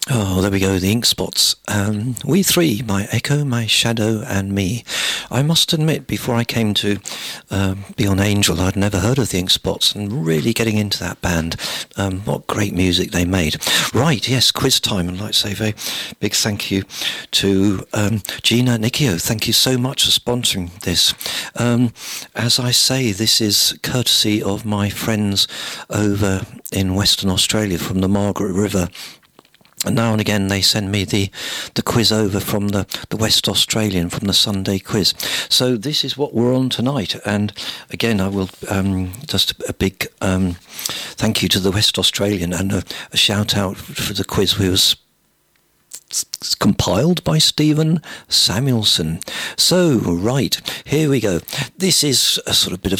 Oh, there we go, the Ink Spots. We three, my Echo, my Shadow and me. I must admit, before I came to be on Angel, I'd never heard of the Ink Spots, and really getting into that band. What great music they made. Right, yes, quiz time. I'd like to say a very big thank you to Gina Nikio. Thank you so much for sponsoring this. As I say, this is courtesy of my friends over in Western Australia from the Margaret River. And now and again they send me the quiz over from the West Australian, from the Sunday quiz. So this is what we're on tonight. And again, I will just a big thank you to the West Australian, and a shout out for the quiz we was compiled by Stephen Samuelson. So, right, here we go. This is a sort of bit of